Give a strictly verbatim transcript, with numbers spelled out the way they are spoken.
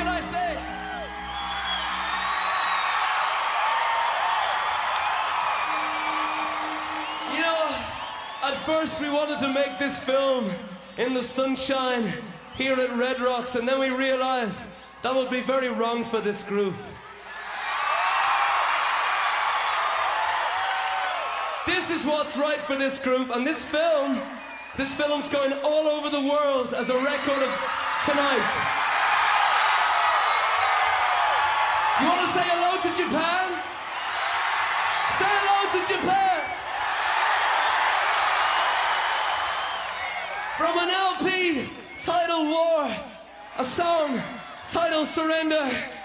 can I say? You know, at first we wanted to make this film in the sunshine here at Red Rocks, and then we realized that would be very wrong for this group. This is what's right for this group, and this film, this film's going all over the world as a record of tonight. You want to say hello to Japan? Say hello to Japan! From an L P titled War, a song titled Surrender.